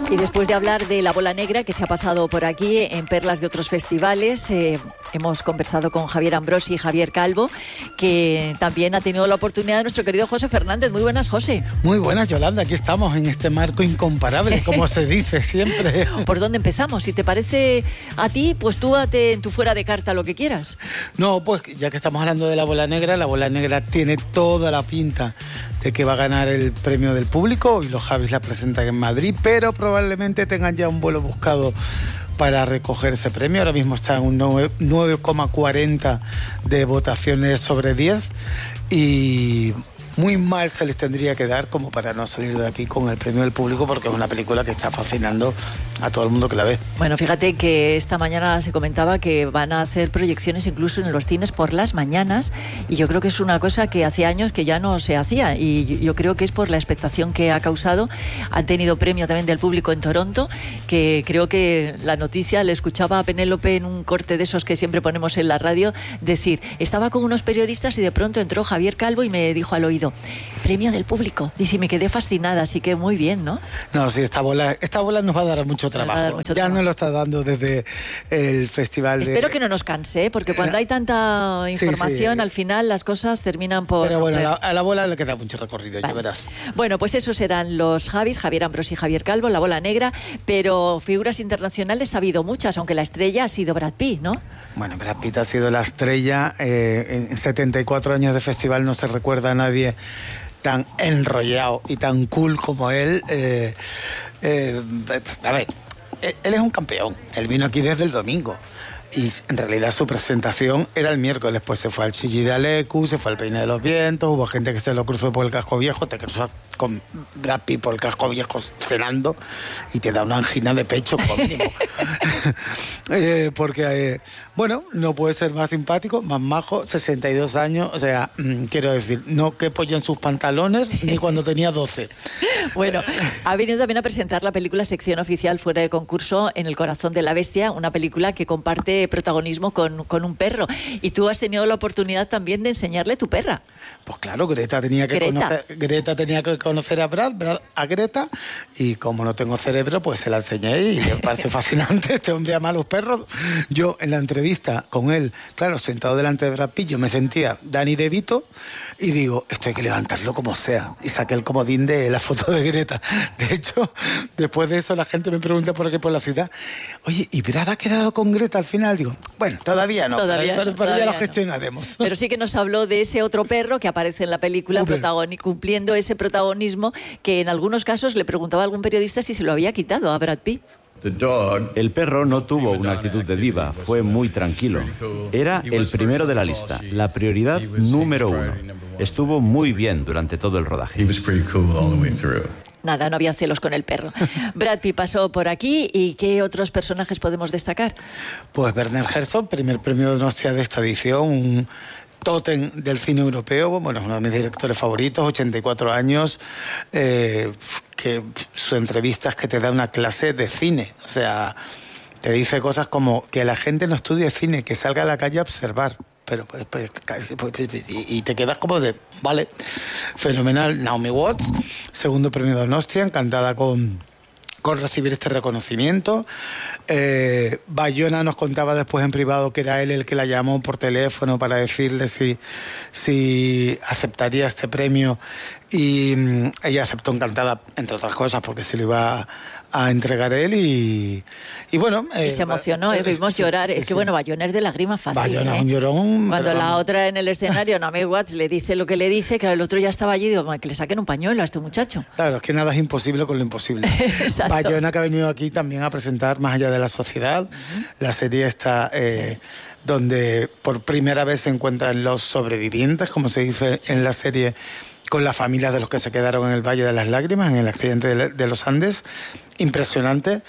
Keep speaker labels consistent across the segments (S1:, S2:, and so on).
S1: Y después de hablar de La Bola Negra, que se ha pasado por aquí en perlas de otros festivales, hemos conversado con Javier Ambrosi y Javier Calvo, que también ha tenido la oportunidad de nuestro querido José Fernández. Muy buenas, José.
S2: Muy buenas, Yolanda. Aquí estamos en este marco incomparable, como se dice siempre.
S1: ¿Por dónde empezamos? Si te parece a ti, pues tú date en tu fuera de carta lo que quieras.
S2: No, pues ya que estamos hablando de La Bola Negra tiene toda la pinta de que va a ganar el premio del público. Hoy los Javis la presentan en Madrid, pero probablemente tengan ya un vuelo buscado para recoger ese premio. Ahora mismo está en un 9,40 de votaciones sobre 10 y muy mal se les tendría que dar como para no salir de aquí con el premio del público, porque es una película que está fascinando a todo el mundo que la ve.
S1: Bueno, fíjate que esta mañana se comentaba que van a hacer proyecciones incluso en los cines por las mañanas, y yo creo que es una cosa que hace años que ya no se hacía, y yo creo que es por la expectación que ha causado. Han tenido premio también del público en Toronto, que creo que la noticia, le escuchaba a Penélope en un corte de esos que siempre ponemos en la radio, decir, estaba con unos periodistas y de pronto entró Javier Calvo y me dijo al oído, premio del público. Dice, me quedé fascinada, así que muy bien, ¿no?
S2: No, sí, esta bola nos va a dar mucho trabajo. Ya nos lo está dando desde el festival.
S1: Espero que no nos canse, porque cuando hay tanta información, al final las cosas terminan por...
S2: Pero bueno, a la bola le queda mucho recorrido, vale. Ya verás.
S1: Bueno, pues esos eran los Javis, Javier Ambrosi y Javier Calvo, La Bola Negra, pero figuras internacionales ha habido muchas, aunque la estrella ha sido Brad Pitt, ¿no?
S2: Bueno, Brad Pitt ha sido la estrella. En 74 años de festival no se recuerda a nadie tan enrollado y tan cool como él. A ver, él es un campeón. Él vino aquí desde el domingo y en realidad su presentación era el miércoles. Pues se fue al Chilli de Alecu, se fue al Peine de los Vientos, hubo gente que se lo cruzó por el Casco Viejo, te cruzas con Brad Pitt por el Casco Viejo cenando y te da una angina de pecho como mínimo. Porque, bueno, no puede ser más simpático, más majo, 62 años, o sea, quiero decir, no quepo yo en sus pantalones ni cuando tenía 12.
S1: Bueno, ha venido también a presentar la película sección oficial fuera de concurso, En el corazón de la bestia, una película que comparte protagonismo con un perro, y tú has tenido la oportunidad también de enseñarle tu perra.
S2: Pues claro, Greta tenía que conocer a Brad a Greta, y como no tengo cerebro, pues se la enseñé y me parece fascinante. Este hombre ama a los perros. Yo en la entrevista con él, claro, sentado delante de Brad Pitt, yo me sentía Danny DeVito y digo, esto hay que levantarlo como sea, y saqué el comodín de la foto de Greta. De hecho, después de eso la gente me pregunta por aquí por la ciudad, oye, ¿y Brad ha quedado con Greta al final? Digo, bueno, todavía no, pero ya lo gestionaremos.
S1: Pero sí que nos habló de ese otro perro que aparece en la película cumpliendo ese protagonismo que en algunos casos le preguntaba a algún periodista si se lo había quitado a Brad Pitt.
S3: El perro no tuvo una actitud de diva, fue muy tranquilo. Era el primero de la lista, la prioridad número 1. Estuvo muy bien durante todo el rodaje.
S1: Nada, no había celos con el perro. Brad Pitt pasó por aquí, ¿y qué otros personajes podemos destacar?
S2: Pues Werner Herzog, primer premio de Nostia de esta edición, un tótem del cine europeo, bueno, es uno de mis directores favoritos, 84 años, que su entrevista es que te da una clase de cine, o sea, te dice cosas como que la gente no estudie cine, que salga a la calle a observar. Pero y te quedas como de, vale, fenomenal. Naomi Watts, segundo premio de Donostia, encantada con recibir este reconocimiento. Bayona nos contaba después en privado que era él el que la llamó por teléfono para decirle si aceptaría este premio, y ella aceptó encantada, entre otras cosas porque se lo iba a entregar él, y bueno...
S1: y se emocionó, vimos llorar. Es que bueno, Bayona es de lágrimas fácil.
S2: Bayona es un llorón.
S1: Cuando la otra en el escenario, Naomi Watts, le dice lo que le dice, que el otro ya estaba allí, digo, que le saquen un pañuelo a este muchacho.
S2: Claro, es que nada es imposible con lo imposible. Bayona, que ha venido aquí también a presentar Más allá de la sociedad, la serie está... donde por primera vez se encuentran los sobrevivientes, como se dice en la serie, con las familias de los que se quedaron en el Valle de las Lágrimas, en el accidente de los Andes. Impresionante.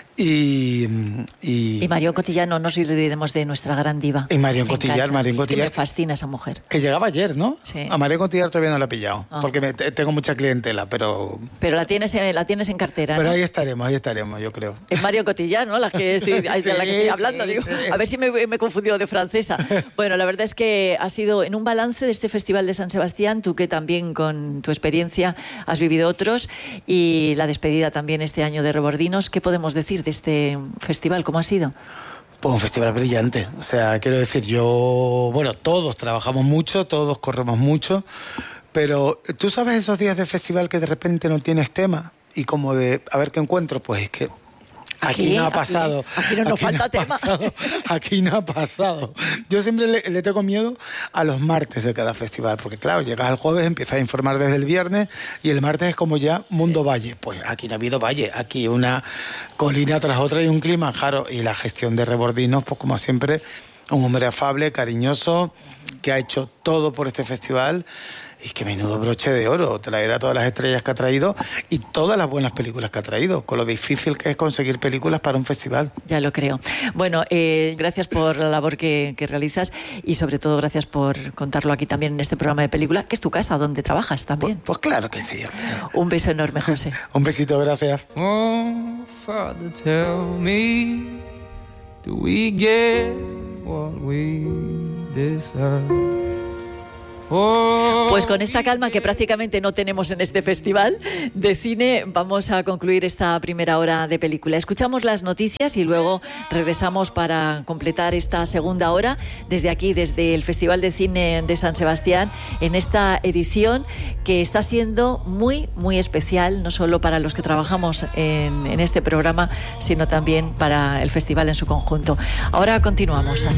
S1: Y Marion Cotillard, no nos olvidemos de nuestra gran diva.
S2: Y Marion Cotillard.
S1: Es que me fascina esa mujer.
S2: Que llegaba ayer, ¿no?
S1: Sí.
S2: A Marion Cotillard todavía no la he pillado, porque tengo mucha clientela, pero...
S1: Pero la tienes en cartera,
S2: Pero
S1: ¿no?
S2: ahí estaremos, yo creo.
S1: Es Marion Cotillard, ¿no? La que estoy hablando.
S2: Sí,
S1: Digo,
S2: sí.
S1: A ver si me he confundido de francesa. Bueno, la verdad es que ha sido en un balance de este Festival de San Sebastián, tú que también con tu experiencia has vivido otros, y la despedida también este año de Rebordinos. ¿Qué podemos decir de este festival? ¿Cómo ha sido?
S2: Pues un festival brillante. O sea, quiero decir, todos trabajamos mucho, todos corremos mucho, pero tú sabes esos días de festival que de repente no tienes tema y como de, a ver qué encuentro, pues es que aquí no ha pasado.
S1: Aquí no nos falta tema.
S2: Aquí no ha pasado. Yo siempre le tengo miedo a los martes de cada festival, porque claro, llegas el jueves, empiezas a informar desde el viernes y el martes es como ya mundo valle. Pues aquí no ha habido valle, aquí una colina tras otra y un Kilimanjaro. Y la gestión de Rebordinos, pues como siempre, un hombre afable, cariñoso, que ha hecho todo por este festival. Y que menudo broche de oro, traer a todas las estrellas que ha traído y todas las buenas películas que ha traído, con lo difícil que es conseguir películas para un festival.
S1: Ya lo creo. Bueno, gracias por la labor que realizas y sobre todo gracias por contarlo aquí también en este programa de película, que es tu casa, donde trabajas también.
S2: Pues claro que sí.
S1: Un beso enorme, José.
S2: Un besito, gracias.
S4: Oh, Father, tell me, do we get what we deserve?
S1: Pues con esta calma que prácticamente no tenemos en este festival de cine, vamos a concluir esta primera hora de película. Escuchamos las noticias y luego regresamos para completar esta segunda hora desde aquí, desde el Festival de Cine de San Sebastián, en esta edición que está siendo muy, muy especial, no solo para los que trabajamos en este programa, sino también para el festival en su conjunto. Ahora continuamos. Hasta